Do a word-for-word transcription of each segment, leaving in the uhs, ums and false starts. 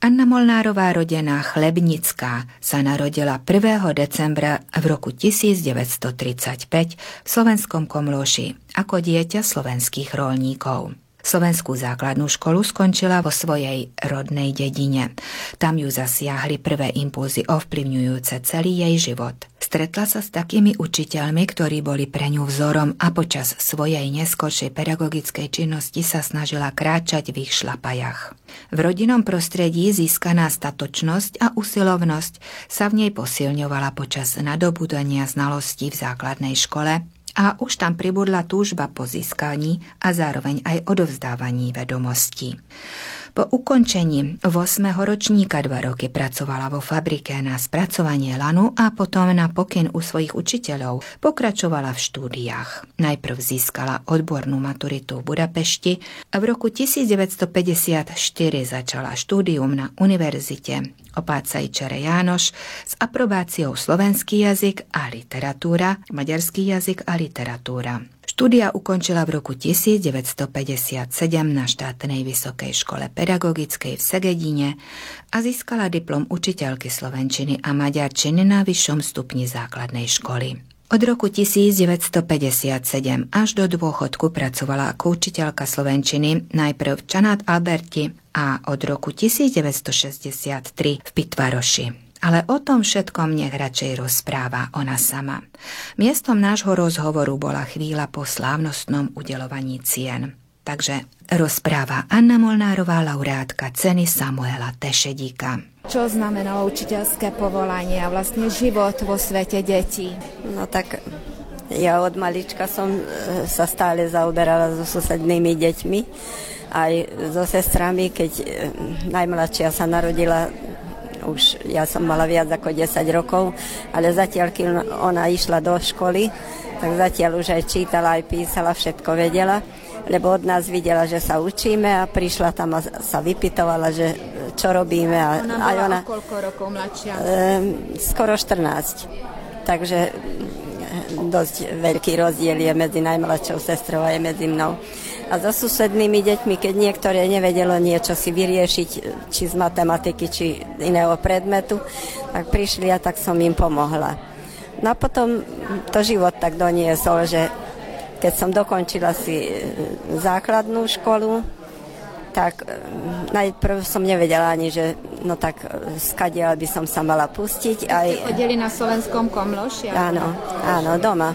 Anna Molnárová, rodená Chlebnická, sa narodila prvého decembra v roku tisícdeväťstotridsaťpäť v slovenskom Komlóši ako dieťa slovenských roľníkov. Slovenskú základnú školu skončila vo svojej rodnej dedine. Tam ju zasiahli prvé impulzy ovplyvňujúce celý jej život. Stretla sa s takými učiteľmi, ktorí boli pre ňu vzorom a počas svojej neskoršej pedagogickej činnosti sa snažila kráčať v ich šlapajach. V rodinnom prostredí získaná statočnosť a usilovnosť sa v nej posilňovala počas nadobúdania znalostí v základnej škole a už tam pribudla túžba po získaní a zároveň aj odovzdávaní vedomostí. Po ukončení ôsmeho ročníka dva roky pracovala vo fabrike na spracovanie lanu a potom na pokyn u svojich učiteľov pokračovala v štúdiách. Najprv získala odbornú maturitu v Budapešti a v roku tisícdeväťstopäťdesiatštyri začala štúdium na univerzite Opácaj-Čere Jánoš s aprobáciou slovenský jazyk a literatúra, maďarský jazyk a literatúra. Štúdia ukončila v roku tisícdeväťstopäťdesiatsedem na štátnej vysokej škole pedagogickej v Segedine a získala diplom učiteľky slovenčiny a maďarčiny na vyššom stupni základnej školy. Od roku tisícdeväťstopäťdesiatsedem až do dôchodku pracovala ako učiteľka slovenčiny najprv v Čanát Alberti a od roku tisícdeväťstošesťdesiattri v Pitvaroši. Ale o tom všetkom nech radšej rozpráva ona sama. Miestom nášho rozhovoru bola chvíľa po slávnostnom udeľovaní cien. Takže rozpráva Anna Molnárová, laureátka ceny Samuela Tešedíka. Čo znamenalo učiteľské povolanie a vlastne život vo svete detí? No tak ja od malička som sa stále zaoberala so susednými deťmi, aj so sestrami, keď najmladšia sa narodila. Už ja som mala viac ako desať rokov, ale zatiaľ, keď ona išla do školy, tak zatiaľ už aj čítala, aj písala, všetko vedela, lebo od nás videla, že sa učíme a prišla tam a sa vypytovala, že čo robíme. A, ona bola aj ona, o koľko rokov mladšia? E, skoro štrnásť. Takže dosť veľký rozdiel je medzi najmladšou sestrou a aj medzi mnou. A so susednými deťmi, keď niektoré nevedelo niečo si vyriešiť, či z matematiky, či iného predmetu, tak prišli a tak som im pomohla. No a potom to život tak doniesol, že keď som dokončila si základnú školu, tak najprv som nevedela ani, že no tak skadiaľ by som sa mala pustiť. Aj... Ste chodili na slovenskom Komlóši? Áno, áno, doma.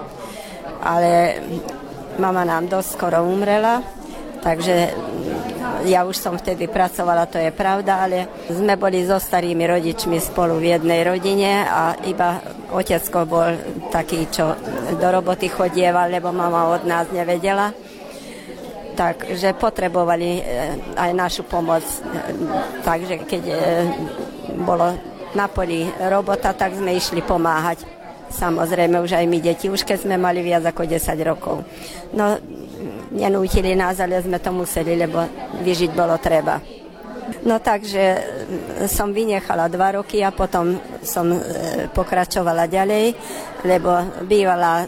Ale mama nám dosť skoro umrela, takže ja už som vtedy pracovala, to je pravda, ale sme boli so starými rodičmi spolu v jednej rodine a iba otecko bol taký, čo do roboty chodieval, lebo mama od nás nevedela. Takže potrebovali aj našu pomoc. Takže keď bolo na poli robota, tak sme išli pomáhať. Samozrejme, už aj my deti, už keď sme mali viac ako desať rokov. No, nenútili nás, ale sme to museli, lebo vyžiť bolo treba. No takže som vynechala dva roky a potom som pokračovala ďalej, lebo bývala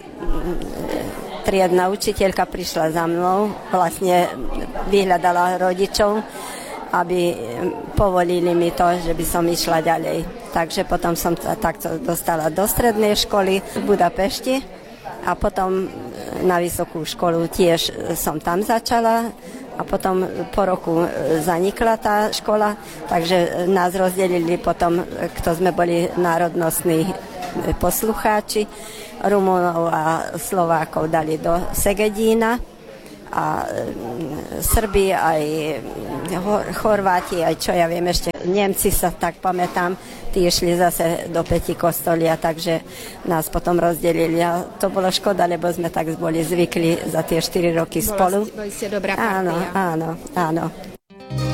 triedna učiteľka prišla za mnou, vlastne vyhľadala rodičov, aby povolili mi to, že by som išla ďalej. Takže potom som sa takto dostala do strednej školy v Budapešti a potom na vysokú školu tiež som tam začala a potom po roku zanikla tá škola, takže nás rozdelili potom, kto sme boli národnostní poslucháči. Rumunov a Slovákov dali do Segedína a Srbi aj Chorváti, aj čo ja viem ešte, Nemci sa tak pamätám, tí išli zase do Pätikostolia, takže nás potom rozdelili a to bolo škoda, lebo sme tak boli zvykli za tie štyri roky spolu. Boli ste dobrá partia. Áno, áno, áno.